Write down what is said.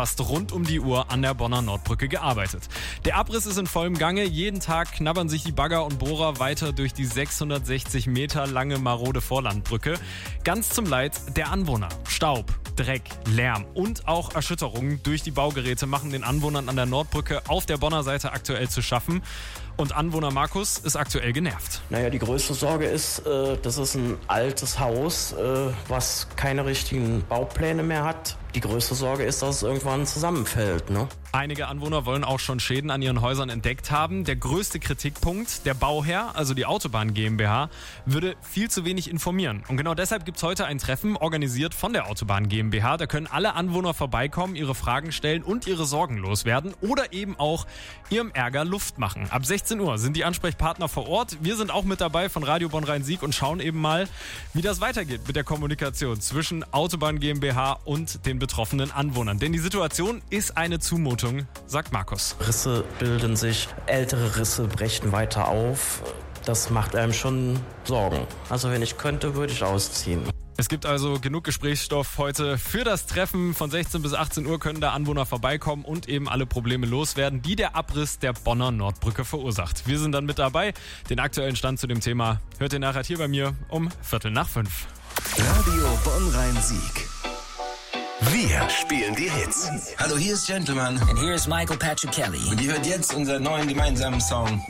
fast rund um die Uhr an der Bonner Nordbrücke gearbeitet. Der Abriss ist in vollem Gange. Jeden Tag knabbern sich die Bagger und Bohrer weiter durch die 660 Meter lange marode Vorlandbrücke. Ganz zum Leid der Anwohner. Staub, Dreck, Lärm und auch Erschütterungen durch die Baugeräte machen den Anwohnern an der Nordbrücke auf der Bonner Seite aktuell zu schaffen. Und Anwohner Markus ist aktuell genervt. Naja, die größte Sorge ist, das ist ein altes Haus, was keine richtigen Baupläne mehr hat. Die größte Sorge ist, dass es irgendwann zusammenfällt, ne? Einige Anwohner wollen auch schon Schäden an ihren Häusern entdeckt haben. Der größte Kritikpunkt, der Bauherr, also die Autobahn GmbH, würde viel zu wenig informieren. Und genau deshalb gibt es heute ein Treffen, organisiert von der Autobahn GmbH. Da können alle Anwohner vorbeikommen, ihre Fragen stellen und ihre Sorgen loswerden oder eben auch ihrem Ärger Luft machen. Ab 16 Uhr sind die Ansprechpartner vor Ort. Wir sind auch mit dabei von Radio Bonn-Rhein-Sieg und schauen eben mal, wie das weitergeht mit der Kommunikation zwischen Autobahn GmbH und den betroffenen Anwohnern. Denn die Situation ist eine Zumutung, sagt Markus. Risse bilden sich, ältere Risse brechen weiter auf. Das macht einem schon Sorgen. Also wenn ich könnte, würde ich ausziehen. Es gibt also genug Gesprächsstoff heute für das Treffen. Von 16 bis 18 Uhr können da Anwohner vorbeikommen und eben alle Probleme loswerden, die der Abriss der Bonner Nordbrücke verursacht. Wir sind dann mit dabei. Den aktuellen Stand zu dem Thema hört ihr nachher hier bei mir um 4:45. Radio Bonn-Rhein-Sieg. Wir spielen die Hits. Hallo, hier ist Gentleman. And here is Michael Patrick Kelly. Und ihr hört jetzt unseren neuen gemeinsamen Song.